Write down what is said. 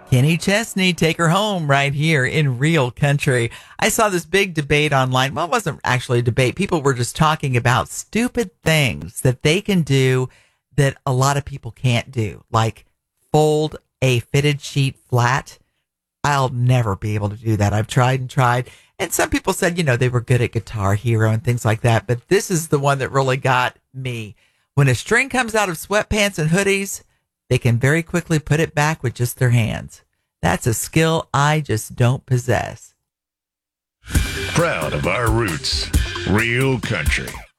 Kenny Chesney, take her home right here in Real Country. I saw this big debate online. Well, it wasn't actually a debate. People were just talking about stupid things that they can do that a lot of people can't do, like fold a fitted sheet flat. I'll never be able to do that. I've tried and tried. And some people said, they were good at Guitar Hero and things like that. But this is the one that really got me. When a string comes out of sweatpants and hoodies, they can very quickly put it back with just their hands. That's a skill I just don't possess. Proud of our roots. Real Country.